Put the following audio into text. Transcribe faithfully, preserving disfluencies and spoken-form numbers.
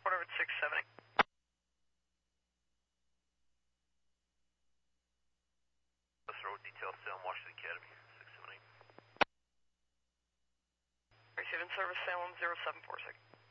Order at six seventy. Bus Road Detail Salem, Washington Academy, six seven eight. Receiving service Salem zero seven four six.